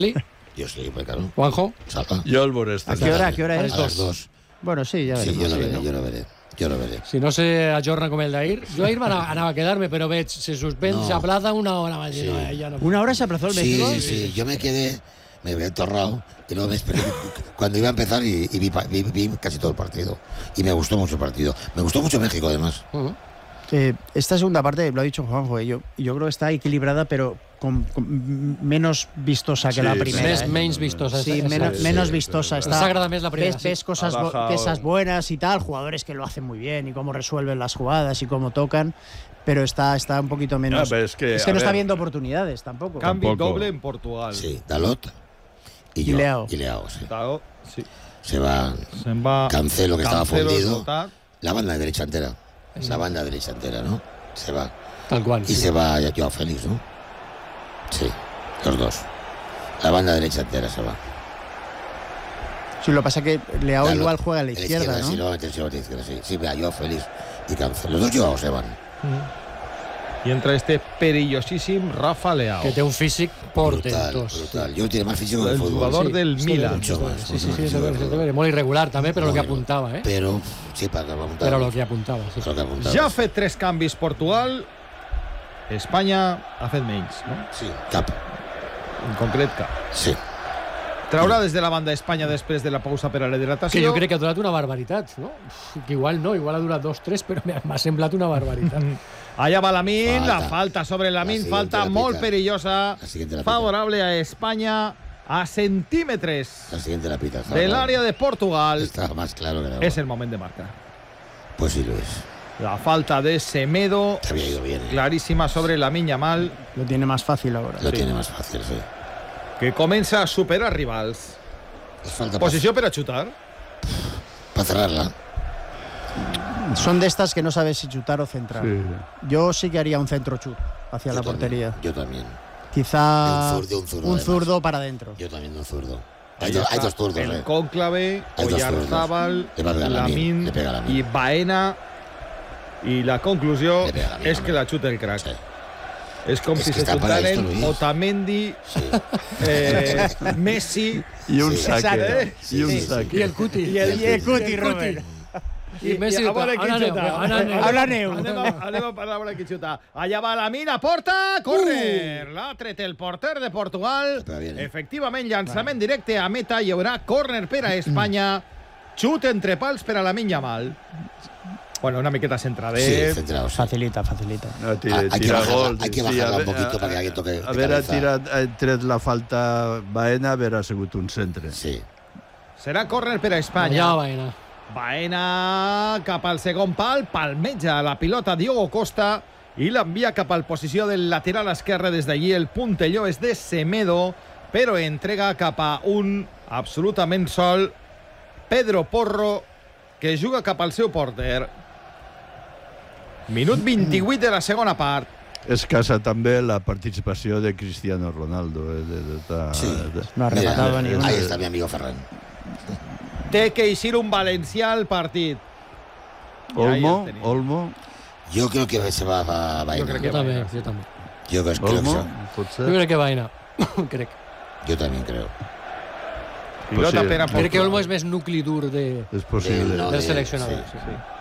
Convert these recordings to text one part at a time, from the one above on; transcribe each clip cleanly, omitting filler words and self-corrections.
Jo sí, pues claro. Juanjo. Salva. Jo el veuré esta ¿A qué hora A es? las 2. Bueno, sí, ya Sí, veremos. jo lo veré. Si no se ajorna com el d'ahir, jo ahir anava a quedar-me, però veig, se suspèn, No. s'aplaza una hora más. Sí. Ya no. ¿Una hora se aplazó el Sí, México? sí, yo me quedé, me había entorrado y luego me esperé cuando iba a empezar y vi casi todo el partido. Y me gustó mucho el partido. Me gustó mucho México, además. Esta segunda parte, lo ha dicho Juanjo, yo creo que está equilibrada, pero con menos vistosa que la primera. Menys vistosa. Sí, menos vistosa. Ens agrada més la primera. Ves cosas buenas y tal, jugadores que lo hacen muy bien y cómo resuelven las jugadas y cómo tocan, pero está un poquito menos. pero es que, no está viendo oportunidades tampoco. Canvi Tampoco. doble en Portugal. Sí, Dalot y Leao. Y Leao, sí. Dalot, sí. Se va Se'n va Cancelo, que estaba Cancelo fundido. esgotat. La banda derecha entera. La banda derecha entera, ¿no? Se va. Tal qual. Y se va Joao Félix, ¿no? Sí, los dos. La banda derecha entera se va. Sí, lo que pasa es que Leao Dalot, igual juega a la izquierda, ¿no? Sí, lo va a meter a la izquierda, sí. Sí, vea, Joao Félix y Cancelo. Los dos Joao se van. I entra este perillosíssim Rafa Leao. Que té un físic portentós. Brutal. Yo tiene más físico que El el fútbol. jugador Sí. del Milan. Mucho más. Sí, mucho más se físico que el fútbol. ve molt irregular també, però el que Molt apuntava, eh? Pero, sí, para que apuntaba. Però el que apuntava, sí. Lo que apuntaba. Ja ha fet 3 canvis Portugal. Espanya ha fet menys, no? Sí, cap. En concret, cap. Sí. Traurà des de la banda Espanya després de la pausa per a la hidratació. Que jo crec que ha durat una barbaritat, no? Que igual no, igual ha durat 2-3, però m'ha semblat una barbaritat. Allà va Lamine, la falta sobre Lamine, La falta siguiente la molt pita. perillosa, La siguiente la pita. favorable a Espanya a centímetres La siguiente la pita. del área de Portugal. Estaba más claro que la És el moment de marcar. Pues sí, Luis. La falta de Semedo, Se había ido bien. clarísima sobre Lamine Yamal, Lo tiene más fácil ahora. Lo tiene más fácil, sí. que comença a superar rivals. Es falta Posició per a xutar. para cerrarla. Son de estas que no sabes si chutar o centrar. Sí. Yo sí que haría un centro chut hacia la portería. Yo también. Quizá De un zurdo, un además. zurdo para adentro. Yo también de un zurdo. Ahí Hay está dos zurdos, el cónclave, Hay dos Oyarzábal, zurdos. Le va a pegar Lamine, Lamine le pega a Lamine. i Baena. I la conclusió Le pega a Lamine, és que la xuta el crack. Sí. És com És si que se està para xutaren esto, Luis. Otamendi, Sí. Messi I un Exacte. saque. I un Sí, sí. saque. I el Cuti. Y el Cuti, Robert. I Messi, a veure qui on aneu? xuta. On aneu? Habla Neu. Anem a parlar a veure qui xuta. Allà va Lamine, a porta, córner. L'ha tret el porter de Portugal. Però bien. Efectivament, llançament directe a meta. Hi haurà córner per a Espanya. Xut entre pals per a Lamine Yamal. Bueno, una miqueta centradet. Sí, centrado. Sí. Facilita. No, Hay que tira bajarla- gol. hay que Sí, bajarla a un ver- poquito para que alguien toque de Haver cabeza. tret la falta Baena, haver sigut un centre. Sí. Serà córner per a Allà Espanya. va Baena. Baena cap al segon pal, palmeja la pilota Diogo Costa i l'envia cap al posició del lateral esquerre. Des d'allí el puntelló és de Semedo, però entrega cap a un absolutament sol Pedro Porro, que juga cap al seu porter. Minut 28 de la segona part. Escassa també la participació de Cristiano Ronaldo. Sí. No ha rematado ni una. Ahí está mi amigo Ferran. Té que eixir un valencià al partit. Olmo, tenim. Olmo, Yo creo que se va a Baena. Yo creo que Jo també, jo també. Yo creo que Olmo, se- pot Jo ser. crec que Baena. crec. Yo también creo. Pilota sí. per a Crec que Portugal. Olmo és més nucli dur de, És possible. No, del sí, seleccionador. sí.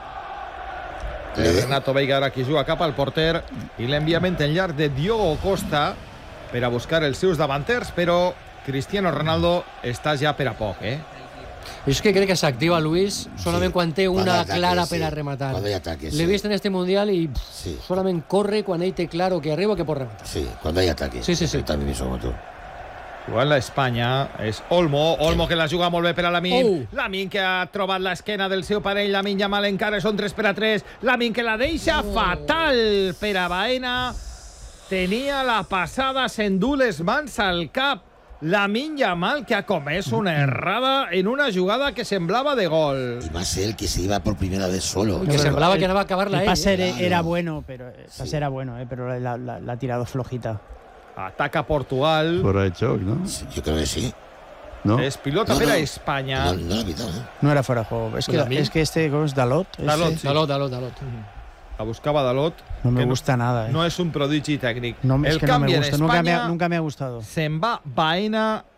Sí. Renato Veiga ara qui juga cap al porter i l'enviament en llarg de Diogo Costa per a buscar els seus davanters, però Cristiano Ronaldo està ja per a poc, Jo és que crec que s'activa Luis solament Sí. quan té Cuando una hay ataques, clara sí. per a rematar. Cuando hay ataques, L'he sí. vist en este Mundial i Sí. solament corre quan ell té claro que arriba o que pot rematar. Sí, cuando hay ataque. Sí, sí, sí. Yo también pienso como tú. Jugant l'Espanya és Olmo que la juga molt bé per a Lamine. Oh. Lamine que ha trobat l'esquena del seu parell. Lamine Yamal encara són 3-3. Lamine que la deixa fatal per a Baena. Tenia la passada, s'endú les mans al cap. Lamine Yamal que ha comès una errada en una jugada que semblava de gol. Y más él que se iba por primera vez solo. Que semblava que anava a acabar-la El ell. pase eh? era bueno, pero el pase era bueno, pero la ha tirado flojita. Ataca Portugal. Fora de xoc, no? Sí, yo creo que sí. No? És pilota No, per a no. Espanya. No lo ha pitado, ¿eh? No era fuera de juego. Es Pues que este ¿cómo es Dalot. Dalot, Ese, sí. Dalot. La buscava Dalot. no me que gusta nada. No és un prodigi tècnic. No, es el que no canvi me en gusta. Espanya Nunca me ha gustado. se'n va Baena